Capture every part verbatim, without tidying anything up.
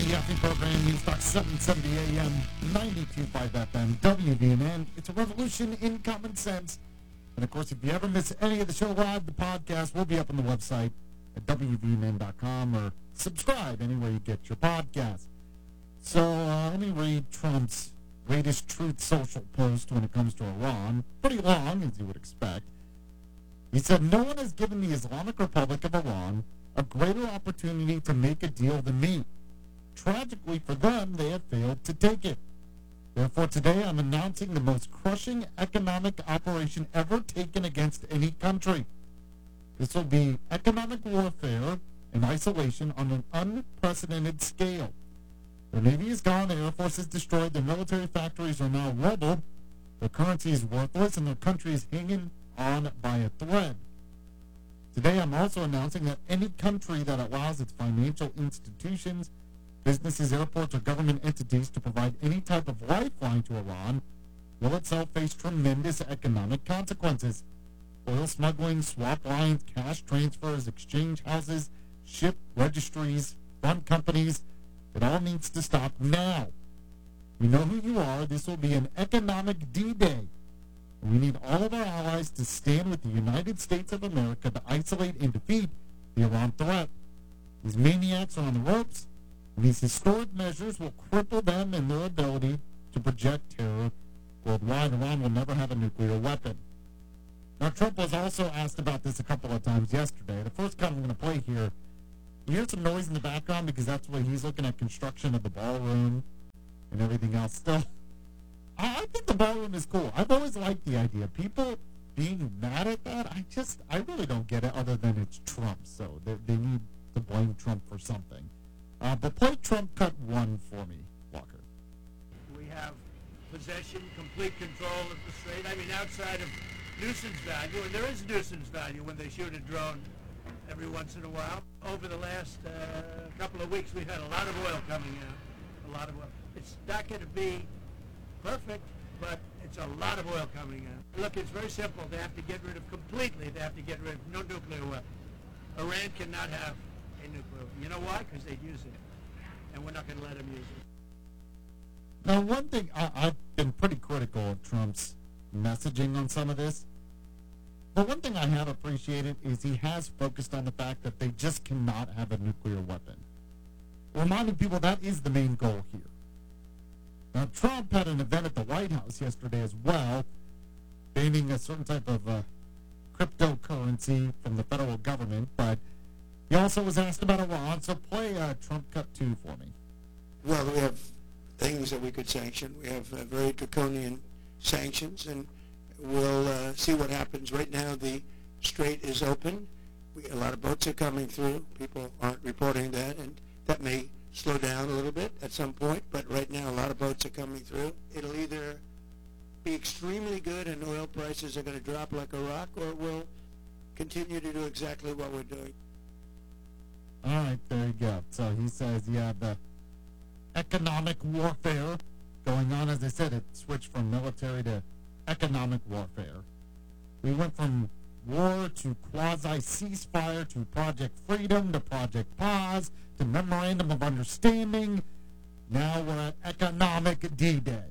the afternoon program, News Talk seven seventy A M, ninety-two point five F M, W V N N. It's a revolution in common sense. And, of course, if you ever miss any of the show live, the podcast will be up on the website at W V N N dot com or subscribe anywhere you get your podcast. So uh, let me read Trump's latest Truth Social post when it comes to Iran. Pretty long, as you would expect. He said, "No one has given the Islamic Republic of Iran a greater opportunity to make a deal than me. Tragically for them, they have failed to take it. Therefore, today I'm announcing the most crushing economic operation ever taken against any country. This will be economic warfare and isolation on an unprecedented scale. Their navy is gone, their air force is destroyed, their military factories are now rubble, their currency is worthless, and their country is hanging on by a thread. Today I'm also announcing that any country that allows its financial institutions, businesses, airports, or government entities to provide any type of lifeline to Iran will itself face tremendous economic consequences. Oil smuggling, swap lines, cash transfers, exchange houses, ship registries, fund companies, it all needs to stop now. We know who you are. This will be an economic D-Day. We need all of our allies to stand with the United States of America to isolate and defeat the Iran threat. These maniacs are on the ropes, and these historic measures will cripple them in their ability to project terror worldwide. Iran will never have a nuclear weapon." Now, Trump was also asked about this a couple of times yesterday. The first cut I'm going to play here, you hear some noise in the background because that's where he's looking at construction of the ballroom and everything else. Still, I think the ballroom is cool. I've always liked the idea. People being mad at that, I just, I really don't get it other than it's Trump. So they, they need to blame Trump for something. Uh, but play Trump cut one for me, Walker. We have possession, complete control of the strait. I mean, outside of nuisance value, and there is nuisance value when they shoot a drone every once in a while. Over the last uh, couple of weeks, we've had a lot of oil coming out. A lot of oil. It's not going to be perfect, but it's a lot of oil coming out. Look, it's very simple. They have to get rid of completely. They have to get rid of no nuclear weapon. Iran cannot have a nuclear weapon. You know why? Because they'd use it, and we're not going to let them use it. Now, one thing, I, I've been pretty critical of Trump's messaging on some of this. But one thing I have appreciated is he has focused on the fact that they just cannot have a nuclear weapon. Reminding people that is the main goal here. Now, Trump had an event at the White House yesterday as well, banning a certain type of uh, cryptocurrency from the federal government, but he also was asked about Iran, so play uh, Trump cut two for me. Well, we have things that we could sanction. We have uh, very draconian sanctions, and we'll uh, see what happens. Right now, the strait is open. We, a lot of boats are coming through. People aren't reporting that, and that may slow down a little bit at some point, but right now a lot of boats are coming through. It'll either be extremely good and oil prices are going to drop like a rock, or it will continue to do exactly what we're doing. All right, there you go. So he says, yeah, the economic warfare going on. As I said, it switched from military to economic warfare. We went from war to quasi-ceasefire to Project Freedom to Project Pause to Memorandum of Understanding. Now we're at Economic D-Day.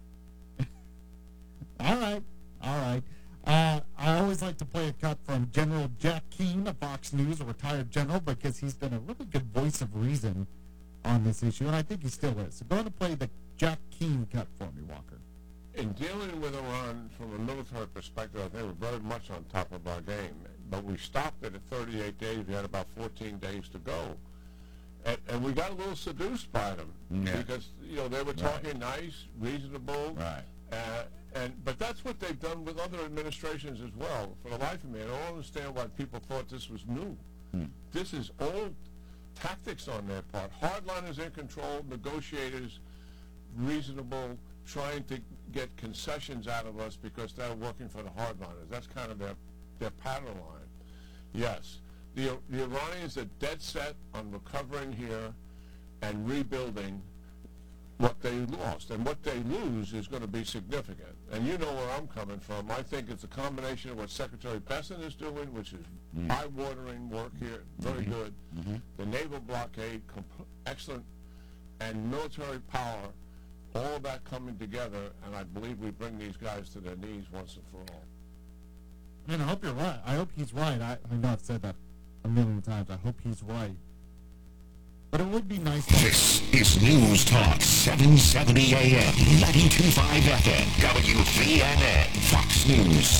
all right, all right. Uh, I always like to play a cut from General Jack Keane of Fox News, a retired general, because he's been a really good voice of reason on this issue, and I think he still is. So go ahead and play the Jack Keane cut for me, Walker. In dealing with Iran from a military perspective, I think we're very much on top of our game. But we stopped it at thirty-eight days. We had about fourteen days to go. And, and we got a little seduced by them. Yeah. Because, you know, they were talking right. nice, reasonable. Right. Uh, and But that's what they've done with other administrations as well. For the life of me, I don't understand why people thought this was new. Hmm. This is old tactics on their part. Hardliners in control, negotiators, reasonable, trying to get concessions out of us because they're working for the hardliners. That's kind of their, their pattern line. Yes, the, the Iranians are dead set on recovering here and rebuilding what they lost. And what they lose is going to be significant. And you know where I'm coming from. I think it's a combination of what Secretary Besson is doing, which is mm-hmm. eye-watering work here, very mm-hmm. good. Mm-hmm. The naval blockade, comp- excellent and military power, all of that coming together, and I believe we bring these guys to their knees once and for all. I mean, I hope you're right. I hope he's right. I, I know I've said that a million times. I hope he's right. But it would be nice to... This is News Talk seven seventy A M, ninety-two point five F M, W V N N, Fox News.